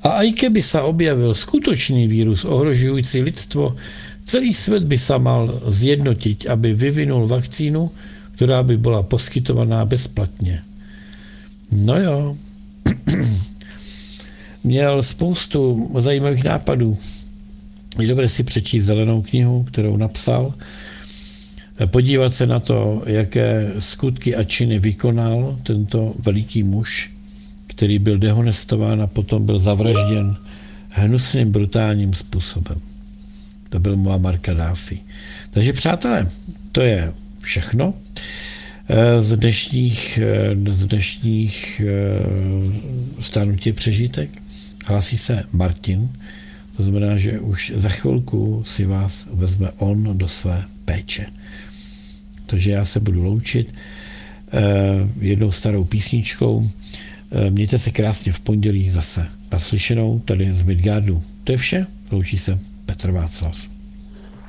A aj keby sa objavil skutočný vírus ohrožujúci lidstvo, celý svet by sa mal zjednotiť, aby vyvinul vakcínu, ktorá by bola poskytovaná bezplatně. No jo. Měl spoustu zajímavých nápadů. Je dobré si přečíst Zelenou knihu, kterou napsal, podívat se na to, jaké skutky a činy vykonal tento veliký muž, který byl dehonestován a potom byl zavražděn hnusným, brutálním způsobem. To byl Muammar Kaddáfi. Takže přátelé, to je všechno z dnešních stárnutí přežitek. Hlásí se Martin, to znamená, že už za chvilku si vás vezme on do své péče. Takže já se budu loučit jednou starou písničkou. Mějte se krásně v pondělí zase naslyšenou tady z Midgardu. To je vše, loučí se Petr Václav.